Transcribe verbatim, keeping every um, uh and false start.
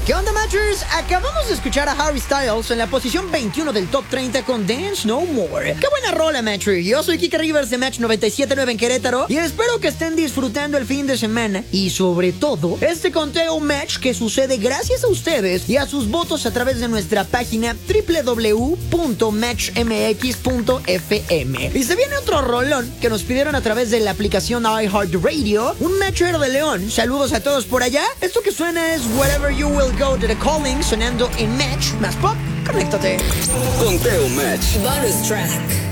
¿Qué onda, Matchers? Acabamos de escuchar a Harry Styles en la posición veintiuno del Top treinta con Dance No More. ¡Qué buena rola, Matcher! Yo soy Kike Rivers de Match noventa y siete punto nueve en Querétaro y espero que estén disfrutando el fin de semana y, sobre todo, este conteo Match que sucede gracias a ustedes y a sus votos a través de nuestra página doble u doble u doble u punto match m x punto f m. Y se viene otro rolón que nos pidieron a través de la aplicación iHeartRadio. Un Matcher de León. Saludos a todos por allá. Esto que suena es Wherever You Will Go de The Calling, sonando en Match más Pop. Conéctate. Conteo Match. Bonus track.